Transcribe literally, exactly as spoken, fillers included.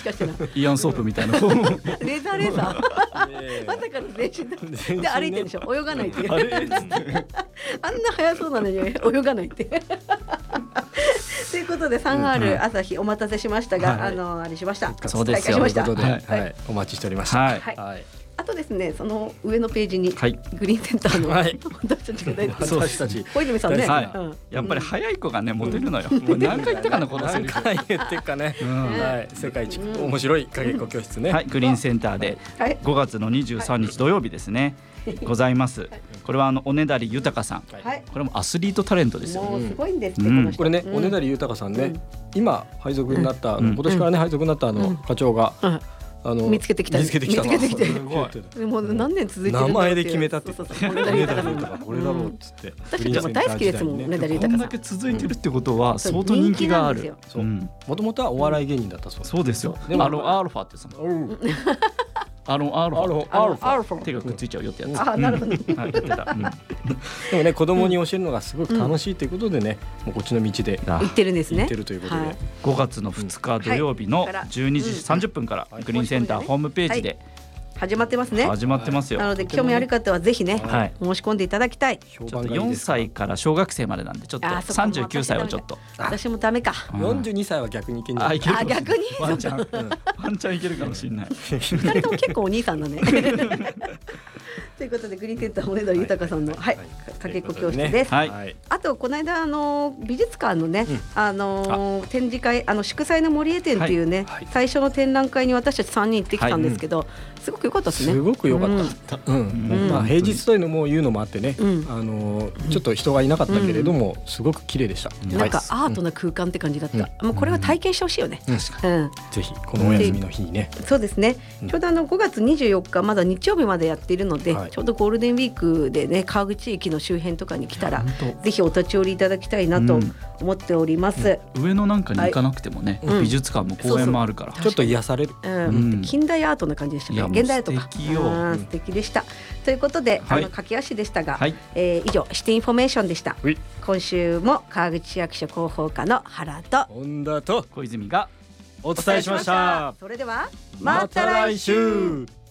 しかしてなイオンソープみたいなレーザーレーザーまさかの全身だで歩いてるでしょ、泳がないっていうあれあんな速そうなのに泳がないってということで スリーアール 朝日お待たせしましたが、 はい、 あのあれしました。 そうですよ再開しました。 ということで、 はいはい、お待ちしておりました。 はいはいはいあとですね、その上のページに、 はいグリーンセンターの、 はい私たちが大好きそう私たち小泉さんね、 はいうんやっぱり早い子がねモテるのよ、もう何回言ったかなこのセリフ。 何回言ってっかね、 うんはい、世界一面白いかけっこ教室ね、 はい、グリーンセンターではいごがつのにじゅうさんにち土曜日ですね、ございます。これはあのおねだり豊さん、 はいこれもアスリートタレントですよ。 もうすごいんですって、 うんこの人これね、 うんおねだり豊さんね、 うん今配属になった、あのうん今年からね配属になったあの、 うん課長が、 うんあの見つけてきた見つけてきたの見つけてきてすごいもう何年続いてるんだろう名前で決めたってそうそうそうおねだり豊うんこれだろうっつって、 私たちも大好きですもん、おねだりこんだ豊さんけ続いてるってことはそう相当人気がある人気なん。 そううんもともとはお笑い芸人だったそうです。 そうですよ。 でもアロンアルファってさ、 うんアロンアルフアロンァ、 アルファアルファ手がくっついちゃうよってやつ。 あなるほどはいやってた。うんでもね、子供に教えるのがすごく楽しいということでね、もうこっちの道でだ言ってるんですね行ってるということで、 はいごがつのふつか土曜日のはいじゅうにじさんじゅっぷんからグリーンセンターホームページで始まってますね。 始まってますよ。 なので興味ある方はぜひね、 はい申し込んでいただきたい。 評ちょっとよん判がいいですかさいから小学生までなんでちょっとあそうかさんじゅうきゅうさいはちょっと。 私もダメか。 うんよんじゅうにさいは逆にいけんじゃないあいけるかもしれないあ逆にワンチャンワンチャンいけるかもしれない。 二人とも結構お兄さんだね。ということでグリーンセンターおねだり豊さんのはいかけっこ教室です。 はいはいあとこの間あの美術館のね、あの展示会あの祝祭の森江展っていうね、 はい最初の展覧会に私たちさんにん行ってきたんですけど、すごく良かったですね。 すごく良かった。うんうんまあ平日というのも言うのもあってね、 うんあのちょっと人がいなかったけれども、すごく綺麗でした。 なんかはアートな空間って感じだった。 うんもうこれは体験してほしいよね。うん。 いぜひこのお休みの日にね、 そうですね、 うんちょうどあのごがつにじゅうよっかまだ日曜日までやっているので、 はいちょうどゴールデンウィークでね川口駅の周辺とかに来たら本ぜひお立ち寄りいただきたいなとうん思っております、 当上野なんかに行かなくてもね、 うん美術館も公園もあるから。 ちょっと癒される。 うんうん近代アートな感じでしたね。 いやもう現代アートか素敵ようん素敵でしたということで、 はいあの駆け足でしたが、 はいえー以上シティインフォメーションでした。 はい今週も川口市役所広報課の原と本田と小泉がお伝えしました。 それではまた来週。